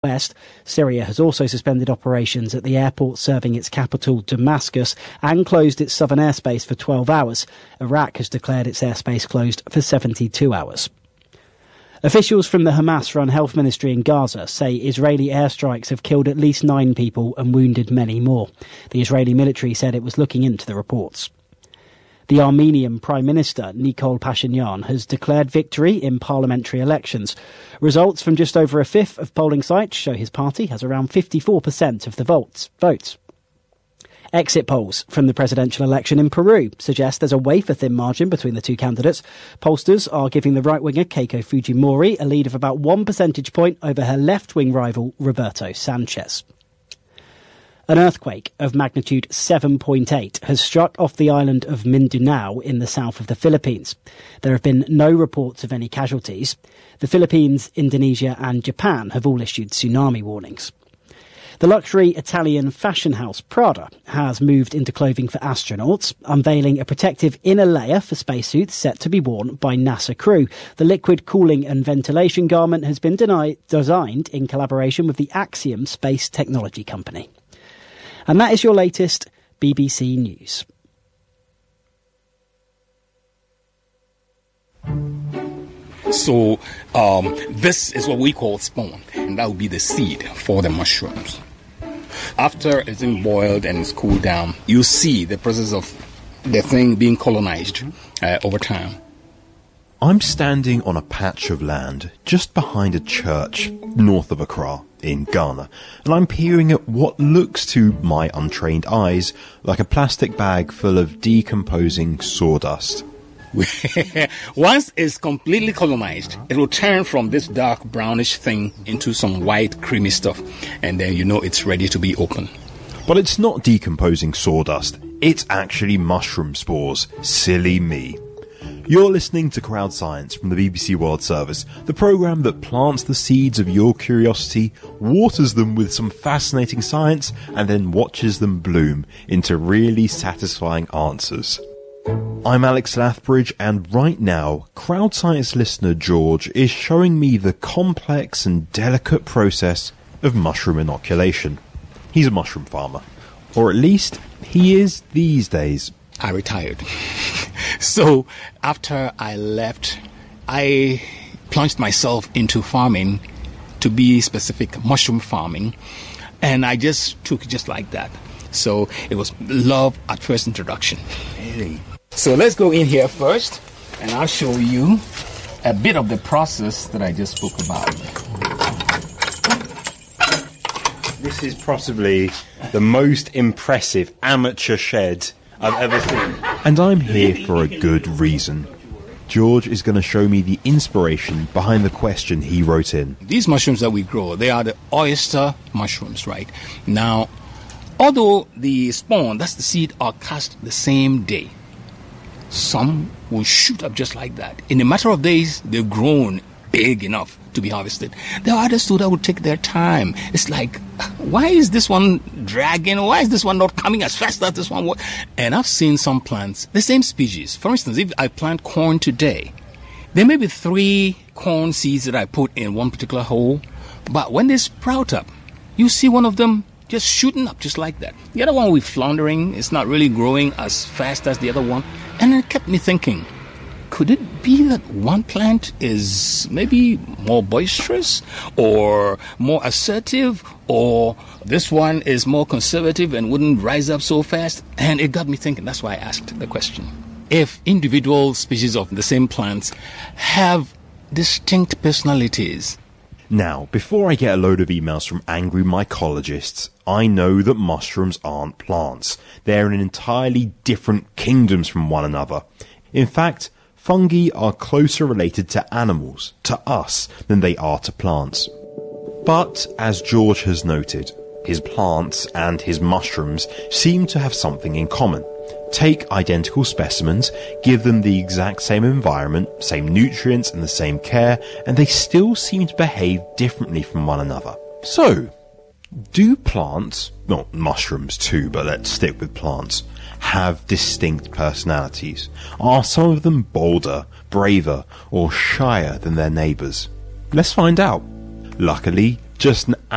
West. Syria has also suspended operations at the airport serving its capital, Damascus, and closed its southern airspace for 12 hours. Iraq has declared its airspace closed for 72 hours. Officials from the Hamas-run health ministry in Gaza say Israeli airstrikes have killed at least 9 people and wounded many more. The Israeli military said it was looking into the reports. The Armenian Prime Minister, Nikol Pashinyan, has declared victory in parliamentary elections. Results from just over a fifth of polling sites show his party has around 54% of the votes. Exit polls from the presidential election in Peru suggest there's a wafer-thin margin between the two candidates. Pollsters are giving the right-winger Keiko Fujimori a lead of about 1 percentage point over her left-wing rival Roberto Sanchez. An earthquake of magnitude 7.8 has struck off the island of Mindanao in the south of the Philippines. There have been no reports of any casualties. The Philippines, Indonesia and Japan have all issued tsunami warnings. The luxury Italian fashion house Prada has moved into clothing for astronauts, unveiling a protective inner layer for spacesuits set to be worn by NASA crew. The liquid cooling and ventilation garment has been designed in collaboration with the Axiom space technology company. And that is your latest BBC News. So this is what we call spawn, and that will be the seed for the mushrooms. After it's been boiled and it's cooled down, you see the process of the thing being colonized over time. I'm standing on a patch of land just behind a church north of Accra in Ghana, and I'm peering at what looks to my untrained eyes like a plastic bag full of decomposing sawdust. Once it's completely colonized, it will turn from this dark brownish thing into some white creamy stuff, and then you know it's ready to be open. But it's not decomposing sawdust, it's actually mushroom spores. Silly me. You're listening to Crowd Science from the BBC World Service, the programme that plants the seeds of your curiosity, waters them with some fascinating science, and then watches them bloom into really satisfying answers. I'm Alex Lathbridge, and right now, Crowd Science listener George is showing me the complex and delicate process of mushroom inoculation. He's a mushroom farmer. Or at least, he is these days. I retired. So, after I left, I plunged myself into farming, to be specific, mushroom farming, and I just took it just like that. So, it was love at first introduction. Really? So, let's go in here first, and I'll show you a bit of the process that I just spoke about. This is possibly the most impressive amateur shed I've ever seen. And I'm here for a good reason. George is going to show me the inspiration behind the question he wrote in. These mushrooms that we grow, they are the oyster mushrooms, right? Now, although the spawn, that's the seed, are cast the same day, some will shoot up just like that. In a matter of days, they've grown big enough to be harvested. There are others too that will take their time. It's like, why is this one dragging? Why is this one not coming as fast as this one? And I've seen some plants, the same species. For instance, if I plant corn today, there may be 3 corn seeds that I put in one particular hole, but when they sprout up, you see one of them just shooting up just like that. The other one will be floundering. It's not really growing as fast as the other one. And it kept me thinking, could it be that one plant is maybe more boisterous or more assertive, or this one is more conservative and wouldn't rise up so fast? And it got me thinking. That's why I asked the question. If individual species of the same plants have distinct personalities. Now, before I get a load of emails from angry mycologists, I know that mushrooms aren't plants. They're in entirely different kingdoms from one another. In fact, fungi are closer related to animals, to us, than they are to plants. But, as George has noted, his plants and his mushrooms seem to have something in common. Take identical specimens, give them the exact same environment, same nutrients and the same care, and they still seem to behave differently from one another. So, do plants, well, mushrooms too, but let's stick with plants, have distinct personalities? Are some of them bolder, braver, or shyer than their neighbours? Let's find out. Luckily, just an